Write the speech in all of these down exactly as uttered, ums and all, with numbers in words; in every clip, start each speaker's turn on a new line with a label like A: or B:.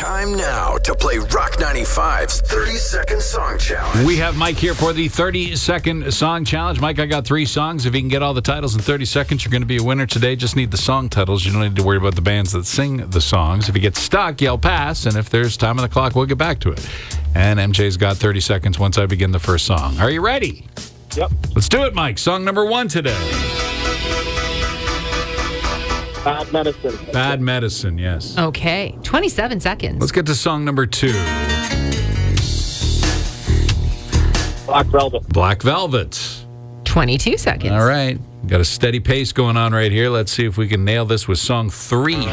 A: Time now to play Rock ninety-five's thirty-second Song Challenge.
B: We have Mike here for the thirty-second Song Challenge. Mike, I got three songs. If you can get all the titles in thirty seconds, you're going to be a winner today. Just need the song titles. You don't need to worry about the bands that sing the songs. If you get stuck, yell pass, and if there's time on the clock, we'll get back to it. And M J's got thirty seconds once I begin the first song. Are you ready?
C: Yep.
B: Let's do it, Mike. Song number one today.
C: Bad Medicine.
B: Bad Medicine, yes.
D: Okay, twenty-seven seconds.
B: Let's get to song number two.
C: Black Velvet.
B: Black Velvet.
D: twenty-two seconds.
B: All right. Got a steady pace going on right here. Let's see if we can nail this with song three.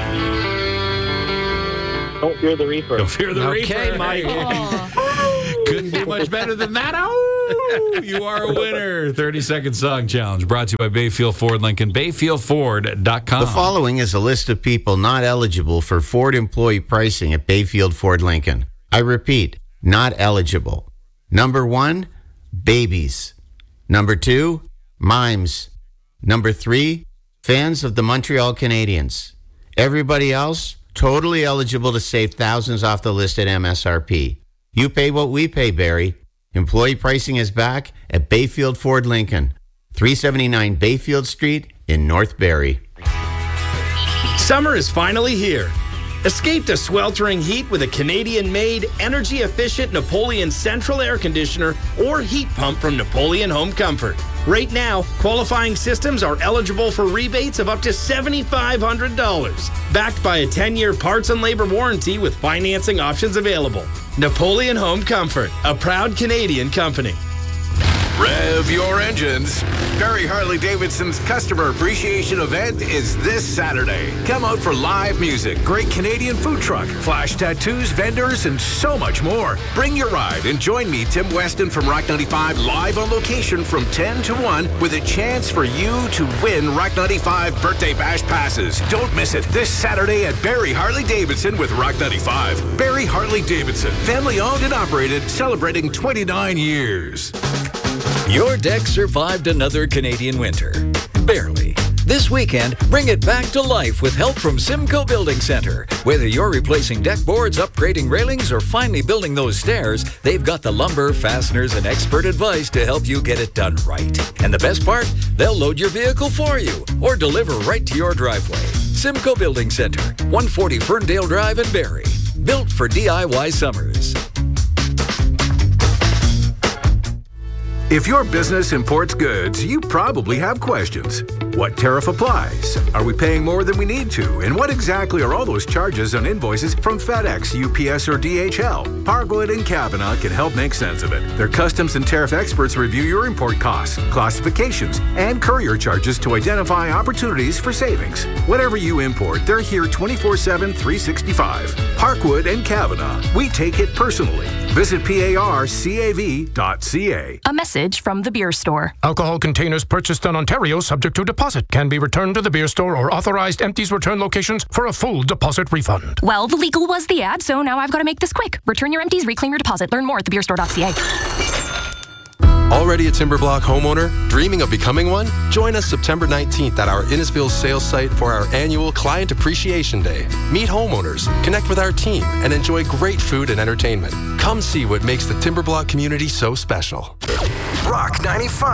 C: Don't Fear the Reaper.
B: Don't Fear the Reaper.
D: Okay, Mike. Oh.
B: Couldn't be much better than that. Oh, you are a winner. thirty-second Song Challenge brought to you by Bayfield Ford Lincoln. Bayfield Ford dot com.
E: The following is a list of people not eligible for Ford employee pricing at Bayfield Ford Lincoln. I repeat, not eligible. Number one, babies. Number two, mimes. Number three, fans of the Montreal Canadiens. Everybody else, totally eligible to save thousands off the list at M S R P. You pay what we pay, Barry. Employee pricing is back at Bayfield Ford Lincoln, three seventy-nine Bayfield Street in North Barry.
F: Summer is finally here. Escape the sweltering heat with a Canadian-made, energy-efficient Napoleon Central Air Conditioner or heat pump from Napoleon Home Comfort. Right now, qualifying systems are eligible for rebates of up to seven thousand five hundred dollars. Backed by a ten-year parts and labor warranty with financing options available. Napoleon Home Comfort, a proud Canadian company.
A: Rev your engines. Barry Harley-Davidson's Customer Appreciation Event is this Saturday. Come out for live music, great Canadian food truck, flash tattoos, vendors, and so much more. Bring your ride and join me, Tim Weston from Rock ninety-five, live on location from ten to one with a chance for you to win Rock ninety-five Birthday Bash passes. Don't miss it this Saturday at Barry Harley-Davidson with Rock ninety-five. Barry Harley-Davidson, family owned and operated, celebrating twenty-nine years.
G: Your deck survived another Canadian winter. Barely. This weekend, bring it back to life with help from Simcoe Building Center. Whether you're replacing deck boards, upgrading railings, or finally building those stairs, they've got the lumber, fasteners, and expert advice to help you get it done right. And the best part? They'll load your vehicle for you or deliver right to your driveway. Simcoe Building Center, one forty Ferndale Drive in Barrie. Built for D I Y summers.
A: If your business imports goods, you probably have questions. What tariff applies? Are we paying more than we need to? And what exactly are all those charges on invoices from FedEx, U P S, or D H L? Parkwood and Kavanaugh can help make sense of it. Their customs and tariff experts review your import costs, classifications, and courier charges to identify opportunities for savings. Whatever you import, they're here twenty-four seven, three sixty-five. Parkwood and Kavanaugh. We take it personally. Visit parcav dot c a.
H: A message from the beer store.
I: Alcohol containers purchased in Ontario subject to deposit can be returned to the beer store or authorized empties return locations for a full deposit refund.
H: Well, the legal was the ad, so now I've got to make this quick. Return your empties, reclaim your deposit. Learn more at the beer store dot c a.
J: Already a Timberblock homeowner? Dreaming of becoming one? Join us September nineteenth at our Innisfil sales site for our annual Client Appreciation Day. Meet homeowners, connect with our team, and enjoy great food and entertainment. Come see what makes the Timberblock community so special.
A: Rock ninety-five.